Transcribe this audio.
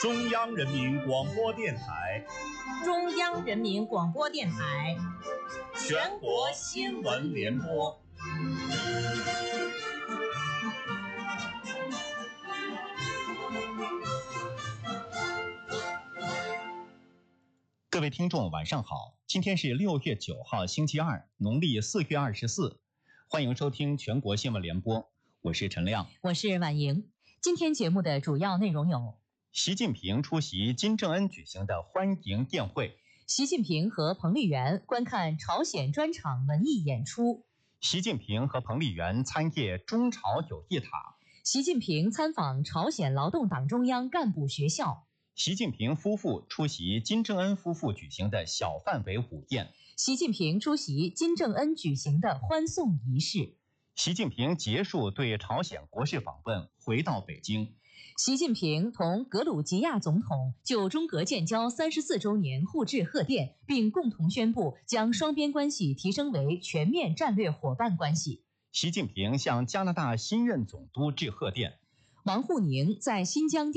中央人民广播电台， 中央人民广播电台， 全国新闻联播。 各位听众晚上好，今天是6月9号星期二，农历4月24，欢迎收听全国新闻联播，我是陈亮， 我是婉莹。今天节目的主要内容有： 习近平出席金正恩举行的欢迎宴会， 习近平和彭丽媛观看朝鲜专场文艺演出， 习近平和彭丽媛参谒中朝友谊塔， 习近平参访朝鲜劳动党中央干部学校， 习近平夫妇出席金正恩夫妇举行的小范围午宴， 习近平出席金正恩举行的欢送仪式， 习近平结束对朝鲜国事访问，回到北京。 习近平同格鲁吉亚总统就中俄建交34周年互致贺电，并共同宣布将双边关系提升为全面战略伙伴关系。 习近平向加拿大新任总督致贺电。 王沪宁在新疆